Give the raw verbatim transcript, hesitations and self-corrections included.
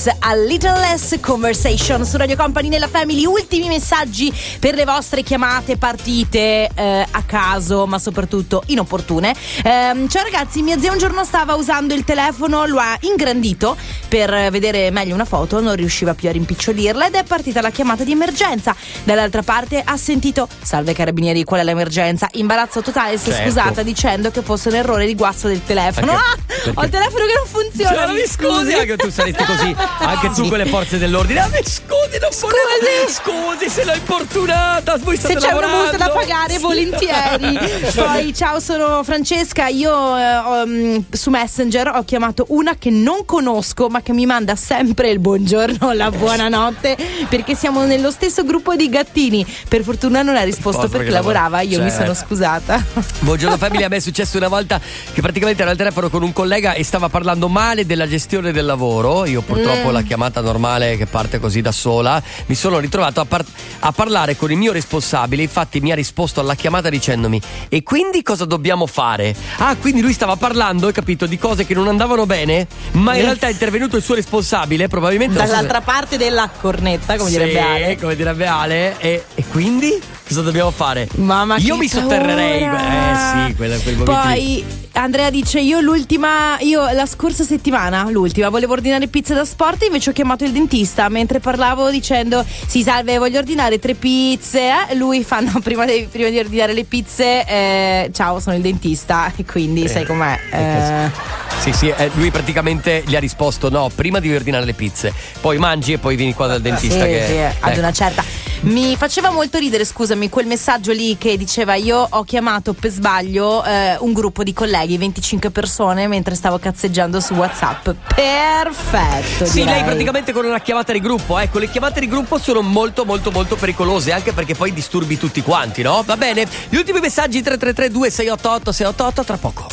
Kiss, A Little Less Conversation su Radio Company nella Family. Ultimi messaggi per le vostre chiamate partite eh, a caso, ma soprattutto inopportune. Eh, ciao ragazzi, mia zia un giorno stava usando il telefono, lo ha ingrandito per vedere meglio una foto, non riusciva più a rimpicciolirla ed è partita la chiamata di emergenza. Dall'altra parte ha sentito: salve carabinieri, qual è l'emergenza? Imbarazzo totale, si è certo. scusata dicendo che fosse un errore di guasto del telefono. Perché, ah, perché? ho il telefono che non funziona. Cioè, mi scusi, anche tu saresti così, anche tu con le forze dell'ordine. Ah, mi scusi, non volevo. Scusi se l'ho importunata. Voi state Se c'è lavorando. una multa da pagare, sì. volentieri. Poi ciao, sono Francesca. Io eh, ho, mh, su Messenger ho chiamato una che non conosco, ma che mi manda sempre il buongiorno o la buonanotte, perché siamo nello stesso gruppo di gattini. Per fortuna non ha risposto Forse perché perché lavorava. Io certo. mi sono scusata. Buongiorno famiglia, a me è successo una volta che praticamente ero al telefono con un collega e stava parlando male della gestione del lavoro. Io purtroppo mm. la chiamata normale che parte così da sola, mi sono ritrovato a, par- a parlare con il mio responsabile. Infatti mi ha risposto alla chiamata dicendomi: e quindi cosa dobbiamo fare? Ah, quindi lui stava parlando, hai capito, di cose che non andavano bene, ma in realtà è intervenuto il suo responsabile, probabilmente dall'altra so se... parte della cornetta, come sì, direbbe Ale. come direbbe Ale. E, e quindi cosa dobbiamo fare? Mamma, io mi sotterrerei. Eh sì, quel, quel momento poi lì. Andrea dice: io l'ultima io la scorsa settimana l'ultima volevo ordinare pizza da sport, invece ho chiamato il dentista mentre parlavo dicendo: sì salve, voglio ordinare tre pizze. eh? Lui fa: no, prima di, prima di ordinare le pizze eh, ciao, sono il dentista, e quindi eh, sai com'è. eh... Sì sì, eh, lui praticamente gli ha risposto: no, prima devi ordinare le pizze, poi mangi e poi vieni qua dal dentista. Sì, che sì, ad ecco. una certa. Mi faceva molto ridere, scusami, quel messaggio lì che diceva: io ho chiamato per sbaglio eh, un gruppo di colleghi, venticinque persone, mentre stavo cazzeggiando su WhatsApp. Perfetto. Sì, direi. lei praticamente con una chiamata di gruppo. Ecco, le chiamate di gruppo sono molto molto molto pericolose, anche perché poi disturbi tutti quanti, no? Va bene? Gli ultimi messaggi tre tre tre due sei otto otto sei otto otto tra poco.